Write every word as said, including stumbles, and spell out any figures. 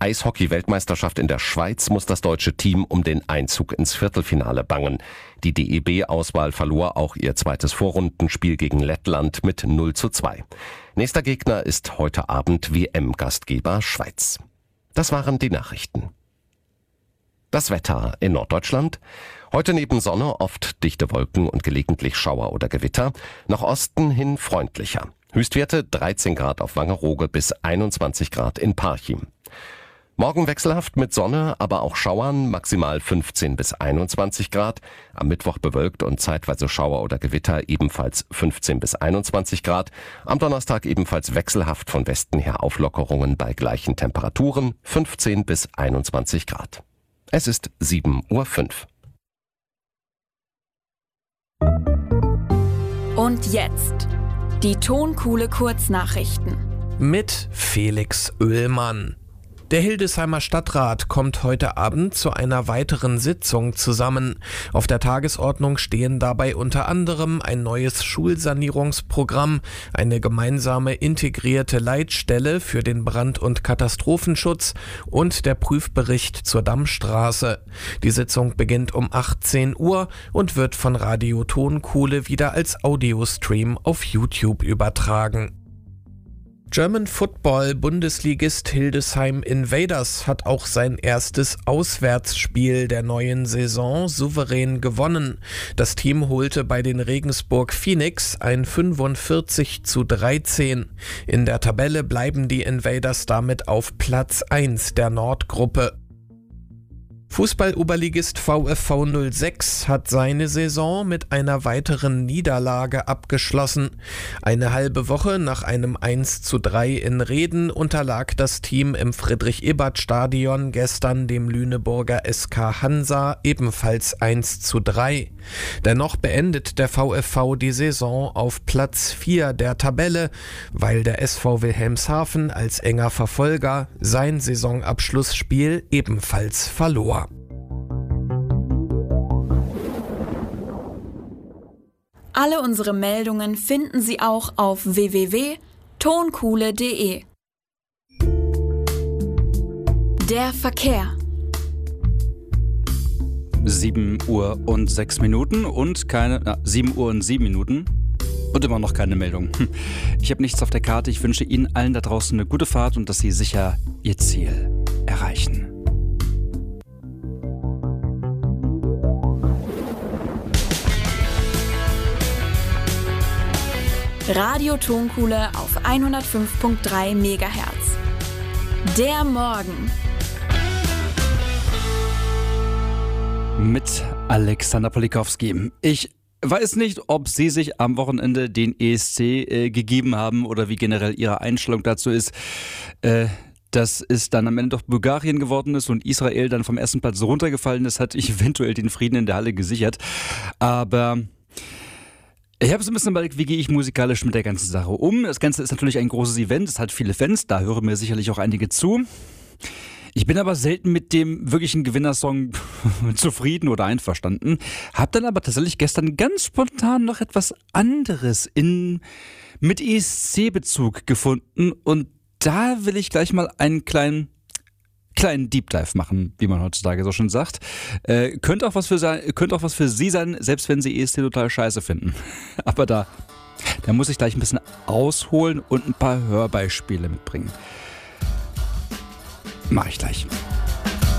Eishockey-Weltmeisterschaft in der Schweiz muss das deutsche Team um den Einzug ins Viertelfinale bangen. Die D E B-Auswahl verlor auch ihr zweites Vorrundenspiel gegen Lettland mit null zu zwei. Nächster Gegner ist heute Abend W M-Gastgeber Schweiz. Das waren die Nachrichten. Das Wetter in Norddeutschland. Heute neben Sonne oft dichte Wolken und gelegentlich Schauer oder Gewitter. Nach Osten hin freundlicher. Höchstwerte dreizehn Grad auf Wangerooge bis einundzwanzig Grad in Parchim. Morgen wechselhaft mit Sonne, aber auch Schauern, maximal fünfzehn bis einundzwanzig Grad. Am Mittwoch bewölkt und zeitweise Schauer oder Gewitter, ebenfalls fünfzehn bis einundzwanzig Grad. Am Donnerstag ebenfalls wechselhaft von Westen her Auflockerungen bei gleichen Temperaturen, fünfzehn bis einundzwanzig Grad. Es ist sieben Uhr fünf. Und jetzt die Tonkuhle Kurznachrichten mit Felix Oehlmann. Der Hildesheimer Stadtrat kommt heute Abend zu einer weiteren Sitzung zusammen. Auf der Tagesordnung stehen dabei unter anderem ein neues Schulsanierungsprogramm, eine gemeinsame integrierte Leitstelle für den Brand- und Katastrophenschutz und der Prüfbericht zur Dammstraße. Die Sitzung beginnt um achtzehn Uhr und wird von Radio Tonkuhle wieder als Audiostream auf YouTube übertragen. German Football Bundesligist Hildesheim Invaders hat auch sein erstes Auswärtsspiel der neuen Saison souverän gewonnen. Das Team holte bei den Regensburg Phoenix ein fünfundvierzig zu dreizehn. In der Tabelle bleiben die Invaders damit auf Platz eins der Nordgruppe. Fußball-Oberligist VfV null sechs hat seine Saison mit einer weiteren Niederlage abgeschlossen. Eine halbe Woche nach einem eins zu drei in Reden unterlag das Team im Friedrich-Ebert-Stadion gestern dem Lüneburger S K Hansa ebenfalls eins zu drei. Dennoch beendet der VfV die Saison auf Platz vier der Tabelle, weil der S V Wilhelmshaven als enger Verfolger sein Saisonabschlussspiel ebenfalls verlor. Alle unsere Meldungen finden Sie auch auf w w w punkt tonkuhle punkt de. Der Verkehr. sieben Uhr und sechs Minuten und keine, na, sieben Uhr und sieben Minuten und immer noch keine Meldung. Ich habe nichts auf der Karte. Ich wünsche Ihnen allen da draußen eine gute Fahrt und dass Sie sicher Ihr Ziel erreichen. Radio Tonkuhle auf hundertfünf Komma drei Megahertz. Der Morgen. Mit Alexander Polikowski. Ich weiß nicht, ob Sie sich am Wochenende den E S C äh, gegeben haben oder wie generell Ihre Einstellung dazu ist. Äh, dass es dann am Ende doch Bulgarien geworden ist und Israel dann vom ersten Platz runtergefallen ist, hat eventuell den Frieden in der Halle gesichert. Aber ich habe so ein bisschen überlegt, wie gehe ich musikalisch mit der ganzen Sache um. Das Ganze ist natürlich ein großes Event, es hat viele Fans, da hören mir sicherlich auch einige zu. Ich bin aber selten mit dem wirklichen Gewinnersong zufrieden oder einverstanden. Hab dann aber tatsächlich gestern ganz spontan noch etwas anderes in, mit E S C-Bezug gefunden. Und da will ich gleich mal einen kleinen, kleinen Deep Dive machen, wie man heutzutage so schön sagt. Äh, könnte auch was für sein, könnte auch was für Sie sein, selbst wenn Sie E S C total scheiße finden. Aber da, da muss ich gleich ein bisschen ausholen und ein paar Hörbeispiele mitbringen. Mach ich gleich.